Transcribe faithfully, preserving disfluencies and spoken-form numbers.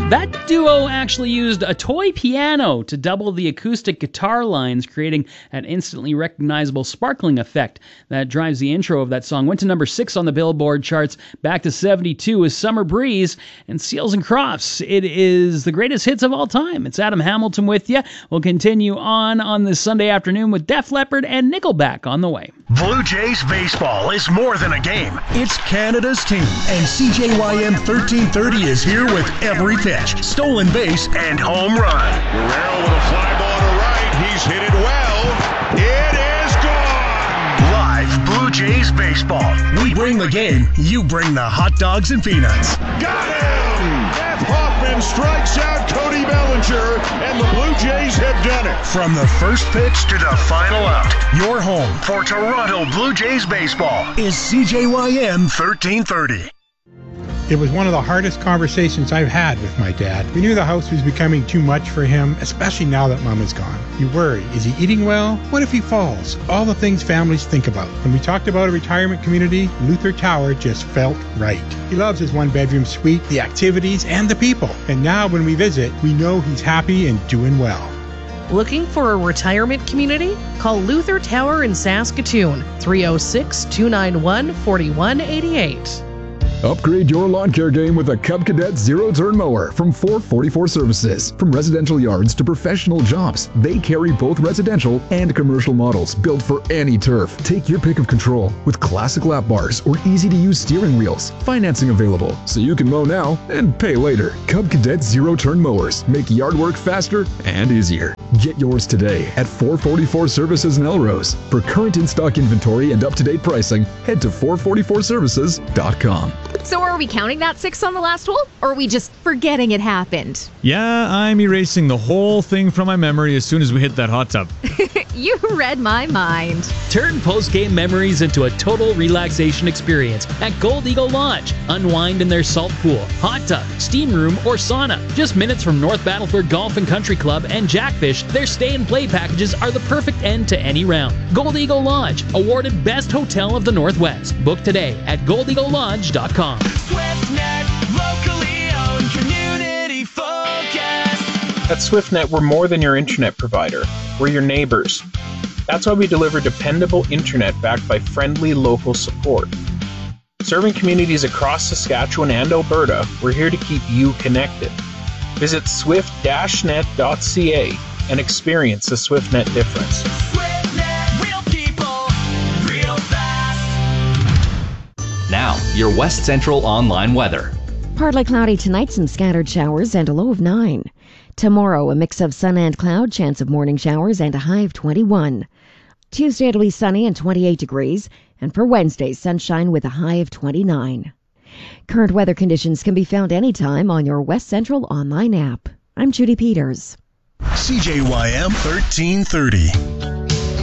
That duo actually used a toy piano to double the acoustic guitar lines, creating an instantly recognizable sparkling effect that drives the intro of that song. Went to number six on the Billboard charts, back to seventy-two with Summer Breeze and Seals and Crofts. It is the greatest hits of all time. It's Adam Hamilton with you. We'll continue on on this Sunday afternoon with Def Leppard and Nickelback on the way. Blue Jays baseball is more than a game. It's Canada's team, and C J Y M thirteen thirty is here with every pitch, stolen base, and home run. Guerrero with a fly ball to right. He's hit it well. It is gone. Live Blue Jays baseball. We bring the game. You bring the hot dogs and peanuts. Got him! Jeff Hoffman strikes out Cody Bellinger, and the Blue Jays have done it. From the first pitch to the final out, your home for Toronto Blue Jays baseball is C J Y M thirteen thirty. It was one of the hardest conversations I've had with my dad. We knew the house was becoming too much for him, especially now that Mom is gone. You worry, is he eating well? What if he falls? All the things families think about. When we talked about a retirement community, Luther Tower just felt right. He loves his one-bedroom suite, the activities, and the people. And now when we visit, we know he's happy and doing well. Looking for a retirement community? Call Luther Tower in Saskatoon, three oh six, two nine one, four one eight eight. Upgrade your lawn care game with a Cub Cadet zero-turn mower from four forty-four Services. From residential yards to professional jobs, they carry both residential and commercial models built for any turf. Take your pick of control with classic lap bars or easy-to-use steering wheels. Financing available, so you can mow now and pay later. Cub Cadet zero-turn mowers make yard work faster and easier. Get yours today at four forty-four Services in Elrose. For current in-stock inventory and up-to-date pricing, head to four forty-four services dot com. So are we counting that six on the last hole, or are we just forgetting it happened? Yeah, I'm erasing the whole thing from my memory as soon as we hit that hot tub. You read my mind. Turn post-game memories into a total relaxation experience at Gold Eagle Lodge. Unwind in their salt pool, hot tub, steam room, or sauna. Just minutes from North Battleford Golf and Country Club and Jackfish, their stay and play packages are the perfect end to any round. Gold Eagle Lodge, awarded Best Hotel of the Northwest. Book today at gold eagle lodge dot com. SwiftNet, locally owned, community focused. At SwiftNet, we're more than your internet provider. We're your neighbors. That's why we deliver dependable internet backed by friendly local support. Serving communities across Saskatchewan and Alberta, we're here to keep you connected. Visit swift dash net dot c a and experience the SwiftNet difference. SwiftNet, real people, real fast. Now, your West Central online weather. Partly cloudy tonight, some scattered showers and a low of nine. Tomorrow, a mix of sun and cloud, chance of morning showers and a high of twenty-one. Tuesday, it'll be sunny and twenty-eight degrees. And for Wednesday, sunshine with a high of twenty-nine. Current weather conditions can be found anytime on your West Central online app. I'm Judy Peters. C J Y M thirteen thirty.